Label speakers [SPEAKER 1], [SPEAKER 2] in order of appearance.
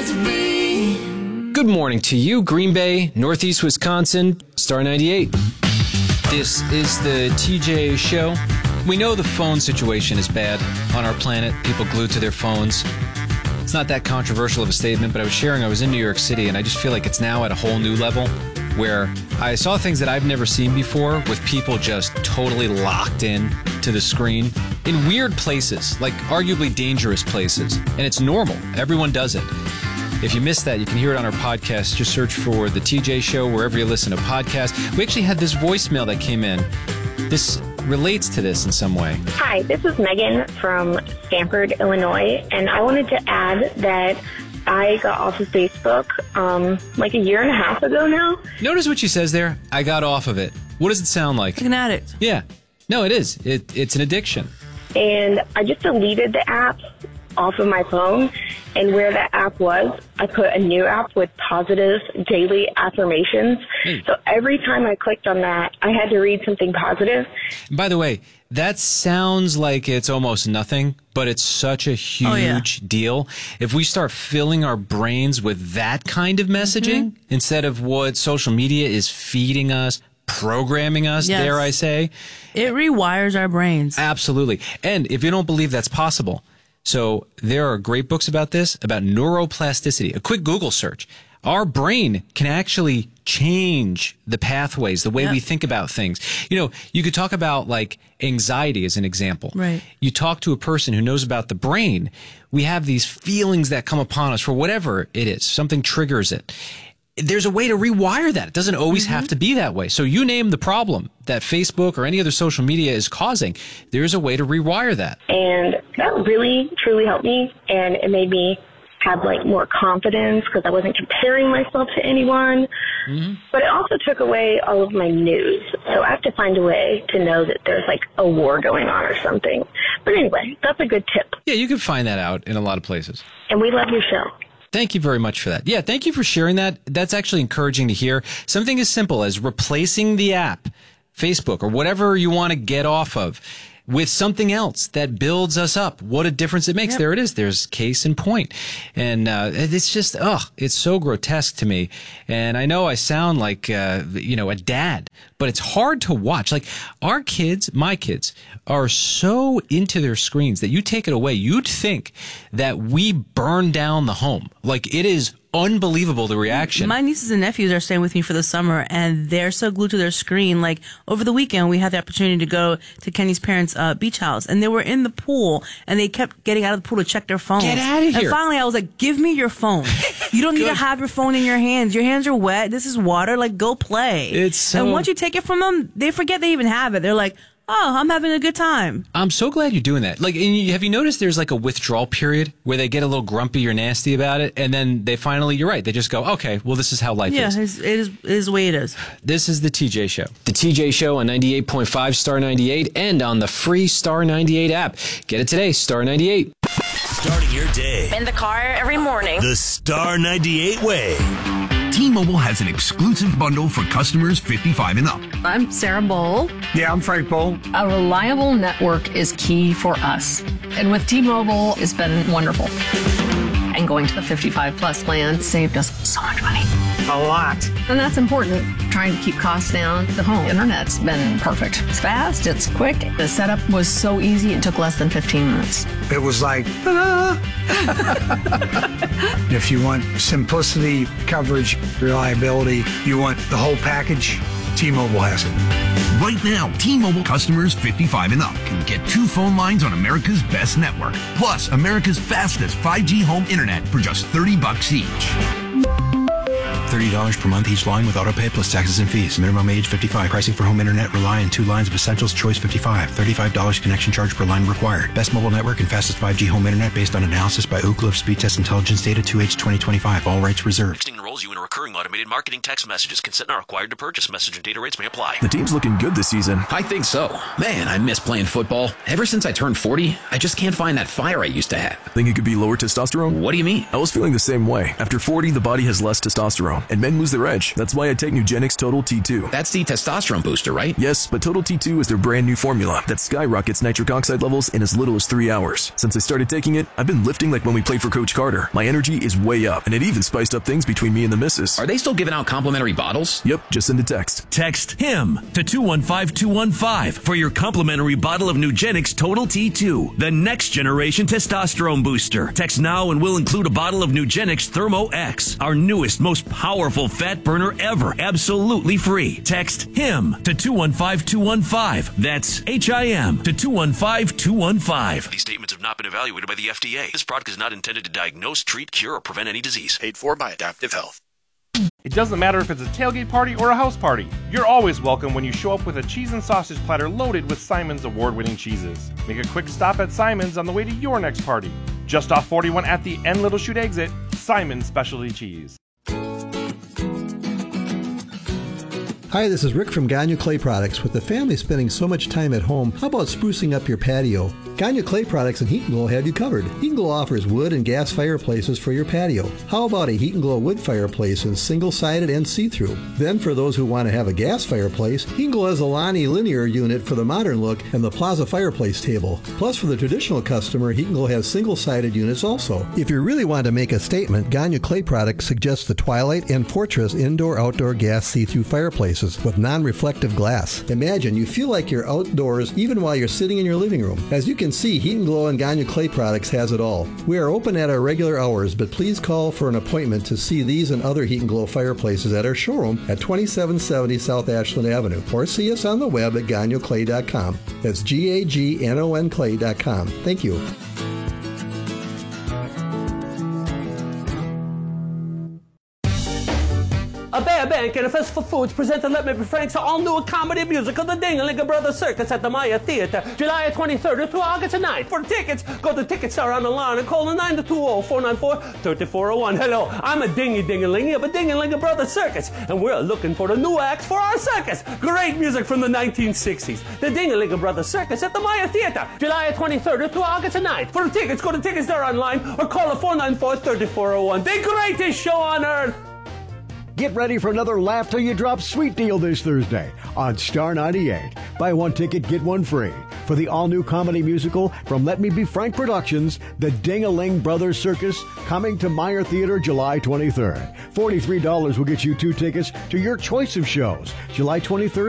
[SPEAKER 1] Good morning to you, Green Bay, Northeast Wisconsin, Star 98. This is the TJ Show. We know the phone situation is bad on our planet. People glued to their phones. It's not that controversial of a statement, but I was in New York City, and I just feel like it's now at a whole new level where I saw things that I've never seen before with people just totally locked in to the screen in weird places, like arguably dangerous places. And it's normal. Everyone does it. If you missed that, you can hear it on our podcast. Just search for The TJ Show wherever you listen to podcasts. We actually had this voicemail that came in. This relates to this in some way.
[SPEAKER 2] Hi, this is Megan from Stamford, Illinois, and I wanted to add that I got off of Facebook like a year and a half ago now.
[SPEAKER 1] Notice what she says there. I got off of it. What does it sound like?
[SPEAKER 3] Like an addict.
[SPEAKER 1] Yeah. No, it is. It's an addiction.
[SPEAKER 2] And I just deleted the app off of my phone, and where that app was, I put a new app with positive daily affirmations. So every time I clicked on that, I had to read something positive.
[SPEAKER 1] By the way, that sounds like it's almost nothing, but it's such a huge deal. If we start filling our brains with that kind of messaging instead of what social media is feeding us, programming us, dare I say.
[SPEAKER 3] It rewires our brains.
[SPEAKER 1] Absolutely. And if you don't believe that's possible, so there are great books about this, about neuroplasticity. A quick Google search. Our brain can actually change the pathways, the way we think about things. You know, you could talk about like anxiety as an example.
[SPEAKER 3] Right.
[SPEAKER 1] You talk to a person who knows about the brain. We have these feelings that come upon us for whatever it is. Something triggers it. There's a way to rewire that. It doesn't always have to be that way. So you name the problem that Facebook or any other social media is causing. There's a way to rewire that.
[SPEAKER 2] And that really, truly helped me. And it made me have like more confidence because I wasn't comparing myself to anyone. But it also took away all of my news. So I have to find a way to know that there's like a war going on or something. But anyway, that's a good tip.
[SPEAKER 1] Yeah, you can find that out in a lot of places.
[SPEAKER 2] And we love your show.
[SPEAKER 1] Thank you very much for that. Yeah, thank you for sharing that. That's actually encouraging to hear. Something as simple as replacing the app, Facebook, or whatever you want to get off of, with something else that builds us up. What a difference it makes. There it is. There's case in point. And it's just, it's so grotesque to me. And I know I sound like, a dad, but it's hard to watch. Like our kids, my kids, are so into their screens that you take it away, you'd think that we burn down the home. Like it is unbelievable, the reaction.
[SPEAKER 3] My nieces and nephews are staying with me for the summer, and they're so glued to their screen. Like over the weekend, we had the opportunity to go to Kenny's parents' beach house, and they were in the pool, and they kept getting out of the pool to check their phones.
[SPEAKER 1] Get out of here.
[SPEAKER 3] And finally, I was like, give me your phone. You don't need to have your phone in your hands. Your hands are wet. This is water. Like, go play. And once you take it from them, they forget they even have it. They're like, oh, I'm having a good time.
[SPEAKER 1] I'm so glad you're doing that. Like, and have you noticed there's like a withdrawal period where they get a little grumpy or nasty about it, and then they finally, you're right, they just go, okay, well, this is how life is.
[SPEAKER 3] Yeah, it is the way it is.
[SPEAKER 1] This is the TJ Show. The TJ Show on 98.5 Star 98 and on the free Star 98 app. Get it today, Star 98.
[SPEAKER 4] Starting your day
[SPEAKER 5] in the car every morning.
[SPEAKER 4] The Star 98 way.
[SPEAKER 6] T-Mobile has an exclusive bundle for customers 55 and up.
[SPEAKER 7] I'm Sarah Bowl.
[SPEAKER 8] Yeah, I'm Frank Bowl.
[SPEAKER 7] A reliable network is key for us. And with T-Mobile, it's been wonderful. And going to the 55 plus plan saved us so much money.
[SPEAKER 8] A lot.
[SPEAKER 7] And that's important. Trying to keep costs down. The home internet's been perfect. It's fast, it's quick. The setup was so easy, it took less than 15 minutes.
[SPEAKER 8] It was like, ta-da! If you want simplicity, coverage, reliability, you want the whole package, T-Mobile has it.
[SPEAKER 6] Right now, T-Mobile customers 55 and up can get 2 phone lines on America's best network, plus America's fastest 5G home internet for just $30 each.
[SPEAKER 9] $30 per month each line with autopay plus taxes and fees. Minimum age 55. Pricing for home internet rely on 2 lines of Essentials Choice 55. $35 connection charge per line required. Best mobile network and fastest 5G home internet based on analysis by Ookla of Speed Test Intelligence Data 2H 2025. All rights reserved.
[SPEAKER 4] Texting enrolls you in a recurring automated marketing text messages. Consent not required to purchase. Message and data rates may apply.
[SPEAKER 10] The team's looking good this season.
[SPEAKER 11] I think so. Man, I miss playing football. Ever since I turned 40, I just can't find that fire I used to have.
[SPEAKER 10] Think it could be lower testosterone?
[SPEAKER 11] What do you mean?
[SPEAKER 10] I was feeling the same way. After 40, the body has less testosterone.
[SPEAKER 5] testosterone, and men lose their edge. That's why I take Nugenix Total T2.
[SPEAKER 11] That's the testosterone booster, right?
[SPEAKER 5] Yes, but Total T2 is their brand new formula that skyrockets nitric oxide levels in as little as 3 hours. Since I started taking it, I've been lifting like when we played for Coach Carter. My energy is way up, and it even spiced up things between me and the missus.
[SPEAKER 11] Are they still giving out complimentary bottles?
[SPEAKER 5] Yep, just send a text.
[SPEAKER 10] Text HIM to 215-215 for your complimentary bottle of Nugenix Total T2, the next generation testosterone booster. Text now and we'll include a bottle of Nugenix Thermo X, our newest, most powerful fat burner ever, absolutely free. Text HIM to 215-215. That's HIM to 215-215.
[SPEAKER 4] These statements have not been evaluated by the FDA. This product is not intended to diagnose, treat, cure, or prevent any disease.
[SPEAKER 12] Paid for by Adaptive Health.
[SPEAKER 13] It doesn't matter if it's a tailgate party or a house party. You're always welcome when you show up with a cheese and sausage platter loaded with Simon's award-winning cheeses. Make a quick stop at Simon's on the way to your next party. Just off 41 at the N Little Chute exit, Simon's Specialty Cheese.
[SPEAKER 14] Hi, this is Rick from Gagne Clay Products. With the family spending so much time at home, how about sprucing up your patio? Gagne Clay Products and Heat & Glow have you covered. Heat & Glow offers wood and gas fireplaces for your patio. How about a Heat & Glow wood fireplace in single-sided and see-through? Then for those who want to have a gas fireplace, Heat & Glow has a Lani linear unit for the modern look and the Plaza fireplace table. Plus for the traditional customer, Heat & Glow has single-sided units also. If you really want to make a statement, Gagne Clay Products suggests the Twilight and Fortress indoor-outdoor gas see-through fireplaces with non-reflective glass. Imagine you feel like you're outdoors even while you're sitting in your living room. As you can see, Heat & Glow and Gagne Clay Products has it all. We are open at our regular hours, but please call for an appointment to see these and other Heat & Glow fireplaces at our showroom at 2770 South Ashland Avenue, or see us on the web at gagnoclay.com. That's GAGNON clay.com. Thank you.
[SPEAKER 15] A Bear Bank and a Festival Foods presented Let Me Be Frank's all-new comedy musical, The Ding-a-Ling Brothers Circus at the Maya Theater, July 23rd through August 9th. For tickets, go to Ticketstar on the line and call the 920-494-3401. Hello, I'm a Dingy-Ding-a-Ling of a Ding-a-Ling Brothers Circus, and we're looking for the new acts for our circus. Great music from the 1960s. The Ding-a-Ling Brothers Circus at the Maya Theater, July 23rd through August 9th. For tickets, go to Ticketstar online or call the 494-3401. The greatest show on earth.
[SPEAKER 16] Get ready for another laugh till you drop sweet deal this Thursday on Star 98. Buy one ticket, get one free for the all-new comedy musical from Let Me Be Frank Productions, The Ding-a-Ling Brothers Circus, coming to Meyer Theater July 23rd. $43 will get you 2 tickets to your choice of shows. July 23rd